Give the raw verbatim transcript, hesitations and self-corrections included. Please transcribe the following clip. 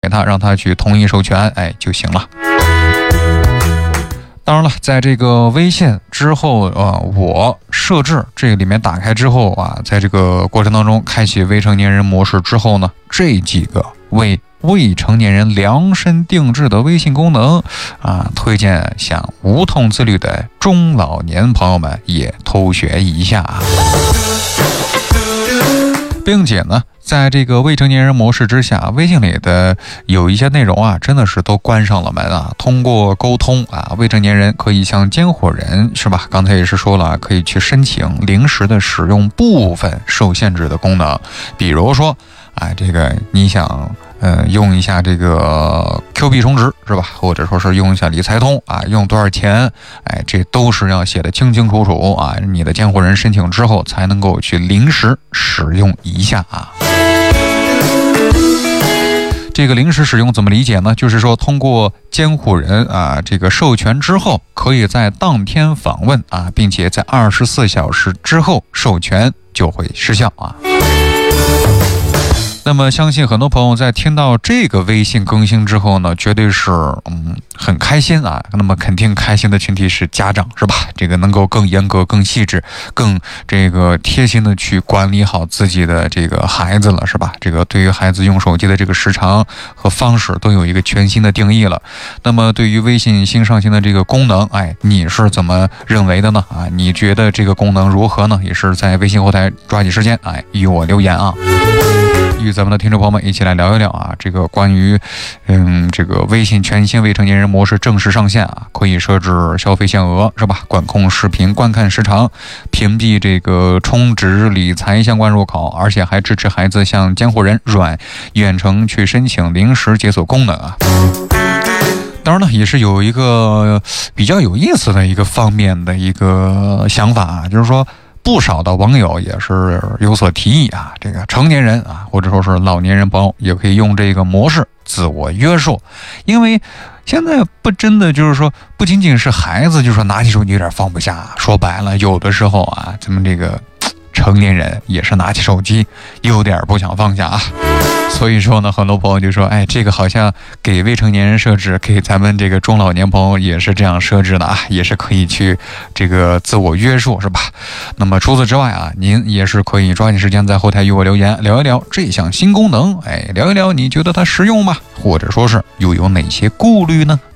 他，让他去同意授权，哎就行了。当然了，在这个微信之后啊、呃，我设置这个里面打开之后啊，在这个过程当中开启未成年人模式之后呢，这几个为未成年人量身定制的微信功能啊，推荐想无痛自律的中老年朋友们也偷学一下啊。并且呢，在这个未成年人模式之下，微信里的有一些内容啊，真的是都关上了门啊。通过沟通啊，未成年人可以向监护人是吧？刚才也是说了，可以去申请临时的使用部分受限制的功能，比如说啊，这个你想呃用一下这个 Q 币充值是吧？或者说是用一下理财通啊，用多少钱？哎，这都是要写的清清楚楚啊，你的监护人申请之后才能够去临时使用一下啊。这个临时使用怎么理解呢？就是说通过监护人啊这个授权之后，可以在当天访问啊，并且在二十四小时之后授权就会失效啊。那么相信很多朋友在听到这个微信更新之后呢，绝对是嗯很开心啊。那么肯定开心的群体是家长是吧？这个能够更严格、更细致、更这个贴心的去管理好自己的这个孩子了是吧？这个对于孩子用手机的这个时长和方式都有一个全新的定义了。那么对于微信新上线的这个功能，哎，你是怎么认为的呢？啊，你觉得这个功能如何呢？也是在微信后台抓紧时间哎与我留言啊。与咱们的听众朋友们一起来聊一聊啊，这个关于嗯这个微信全新未成年人模式正式上线啊，可以设置消费限额是吧？管控视频观看时长，屏蔽这个充值理财相关入口，而且还支持孩子向监护人软远程去申请临时解锁功能啊。当然呢，也是有一个比较有意思的一个方面的一个想法啊，就是说不少的网友也是有所提议啊，这个成年人啊，或者说是老年人朋友也可以用这个模式自我约束，因为现在不真的就是说不仅仅是孩子，就是说拿起手机有点放不下，说白了有的时候啊，咱们这个成年人也是拿起手机有点不想放下啊。所以说呢，很多朋友就说，哎，这个好像给未成年人设置，给咱们这个中老年朋友也是这样设置的啊，也是可以去这个自我约束是吧？那么除此之外啊，您也是可以抓紧时间在后台与我留言，聊一聊这项新功能，哎，聊一聊你觉得它实用吗？或者说是又有哪些顾虑呢？